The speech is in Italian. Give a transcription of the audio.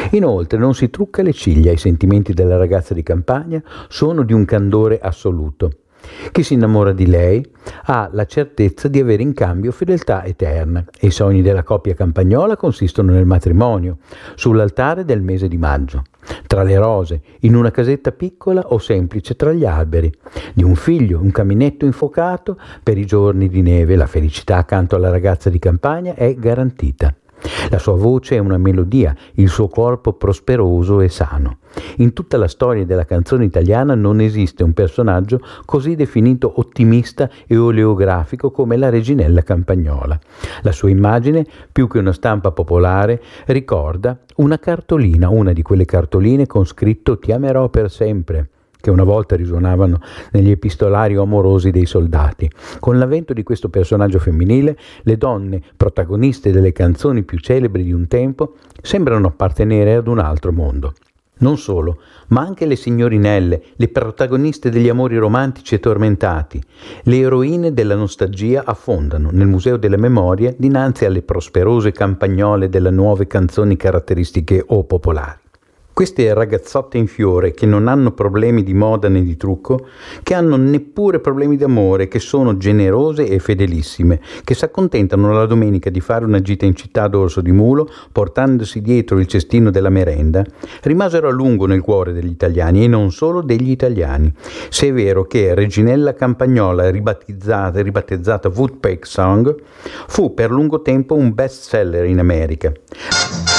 Inoltre non si trucca le ciglia, i sentimenti della ragazza di campagna sono di un candore assoluto. Chi si innamora di lei ha la certezza di avere in cambio fedeltà eterna e i sogni della coppia campagnola consistono nel matrimonio, sull'altare del mese di maggio, tra le rose, in una casetta piccola o semplice tra gli alberi, di un figlio, un caminetto infuocato per i giorni di neve. La felicità accanto alla ragazza di campagna è garantita. La sua voce è una melodia, il suo corpo prosperoso e sano. In tutta la storia della canzone italiana non esiste un personaggio così definito ottimista e oleografico come la reginella campagnola. La sua immagine, più che una stampa popolare, ricorda una cartolina, una di quelle cartoline con scritto "Ti amerò per sempre", che una volta risuonavano negli epistolari amorosi dei soldati. Con l'avvento di questo personaggio femminile, le donne, protagoniste delle canzoni più celebri di un tempo, sembrano appartenere ad un altro mondo. Non solo, ma anche le signorinelle, le protagoniste degli amori romantici e tormentati, le eroine della nostalgia affondano nel Museo della Memoria dinanzi alle prosperose campagnole delle nuove canzoni caratteristiche o popolari. Queste ragazzotte in fiore che non hanno problemi di moda né di trucco, che hanno neppure problemi d'amore, che sono generose e fedelissime, che si accontentano la domenica di fare una gita in città a dorso di mulo, portandosi dietro il cestino della merenda, rimasero a lungo nel cuore degli italiani e non solo degli italiani. Se è vero che Reginella Campagnola, ribattezzata Woodpeck Song, fu per lungo tempo un best seller in America.